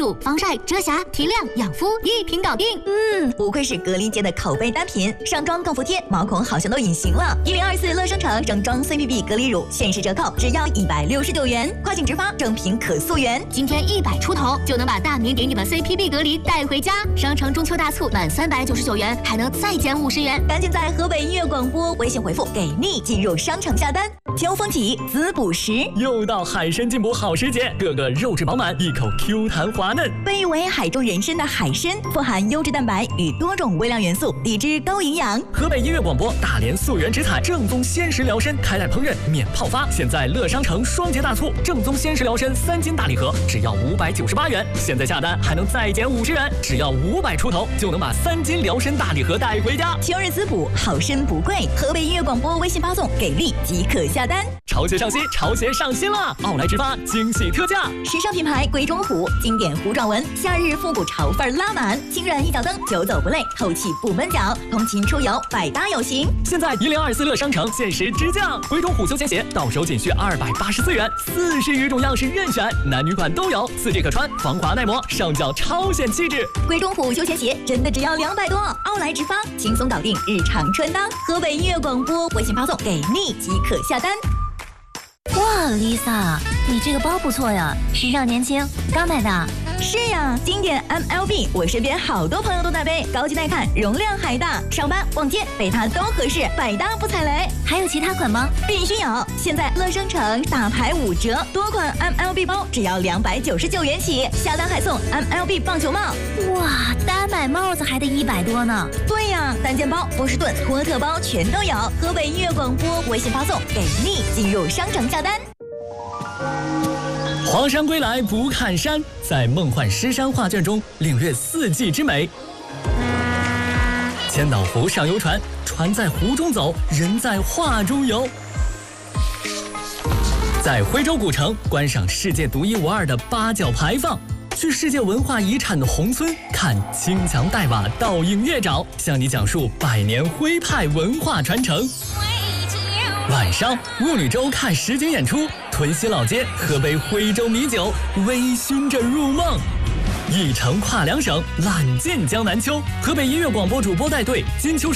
乳，防晒、遮瑕、提亮、养肤一瓶搞定。 不愧是格力界的口碑单品，上妆更服帖，毛孔好像都隐形了。1024乐商城整装 CPB 格力乳限时折扣只要169元，跨境直发，正品可溯源。 今天100出头就能把大名鼎鼎的 CPB 格力带回家。商城中秋大促满399元还能再减50元， 赶紧在河北音乐广播微信回复给力进入商城下单。秋风起，滋补时， 又到海参进补好时节，个个肉质饱满，一口 Q 弹滑嫩。 被誉为海中人参的海参，富含优质蛋白与多种微量元素，抵制高营养。 河北音乐广播大连溯源植采正宗鲜食疗参，开袋烹饪免泡发。现在乐商城双节大促，正宗鲜食疗参3斤大礼盒只要598元，现在下单还能再减50元，只要500出头就能把3斤疗参大礼盒带回家。 秋日滋补，好参不贵。河北音乐广播微信发送给力即可下单。 潮鞋上新，潮鞋上新了！奥莱直发惊喜特价， 时尚品牌贵中虎，经典糊状纹，夏日复古潮范拉满，轻软一脚蹬，久走不累，透气不闷脚，通勤出游百搭有型。 现在1024乐商城限时直降，贵中虎休闲鞋到手仅需284元，40余种样式任选，男女款都有，4G 可穿，防滑耐磨，上脚超显气质。 贵中虎休闲鞋真的只要200多，奥莱直发轻松搞定日常穿搭。河北音乐广播微信发送给力即可下单。 哇 ，Lisa， 你这个包不错呀，时尚年轻，刚买的。 是呀，经典 MLB， 我身边好多朋友都在背，高级耐看，容量还大，上班逛街背它都合适，百搭不踩雷。 还有其他款吗？ 必须有！现在乐商城大牌5折，多款 MLB 包只要299元起，下单还送 MLB 棒球帽。 哇，单买帽子还得100多呢。 对呀，单件包、波士顿、托特包全都有。河北音乐广播微信发送给力进入商城下单。 黄山归来不看山，在梦幻诗山画卷中领略四季之美。千岛湖上游船，船在湖中走，人在画中游。在徽州古城观赏世界独一无二的八角牌坊，去世界文化遗产的宏村看青墙黛瓦倒映月沼，向你讲述100年徽派文化传承。晚上雾女洲看实景演出，屯溪老街喝杯徽州米酒，微醺着入梦。一程跨2省，揽尽江南秋。河北音乐广播主播带队金秋